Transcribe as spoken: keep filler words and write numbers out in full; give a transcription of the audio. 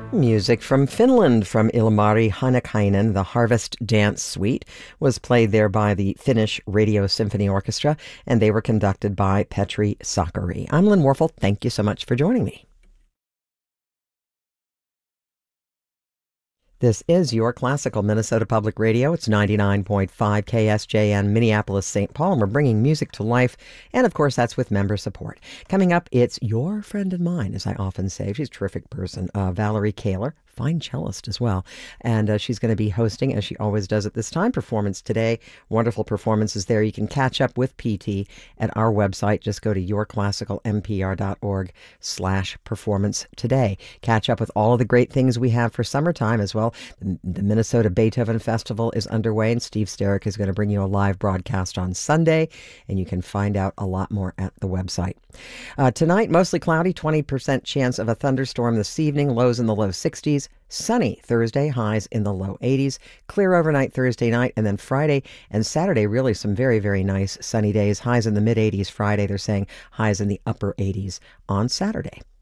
Music from Finland from Ilmari Hanakainen. The Harvest Dance Suite was played there by the Finnish Radio Symphony Orchestra, and they were conducted by Petri Sakari. I'm Lynn Warfel. Thank you so much for joining me. This is your classical Minnesota Public Radio. It's ninety-nine point five K S J N, Minneapolis, Saint Paul, and we're bringing music to life. And, of course, that's with member support. Coming up, it's your friend and mine, as I often say. She's a terrific person, uh, Valerie Kaler. Fine cellist as well. And uh, she's going to be hosting, as she always does at this time, Performance Today. Wonderful performances there. You can catch up with P T at our website. Just go to yourclassicalmpr.org slash performance today. Catch up with all of the great things we have for summertime as well. The, the Minnesota Beethoven Festival is underway, and Steve Sterrick is going to bring you a live broadcast on Sunday, and you can find out a lot more at the website. Uh, tonight, mostly cloudy, twenty percent chance of a thunderstorm this evening, lows in the low sixties. Sunny Thursday, highs in the low eighties. Clear overnight Thursday night, and then Friday and Saturday, really some very, very nice sunny days. Highs in the mid eighties Friday. They're saying highs in the upper eighties on Saturday.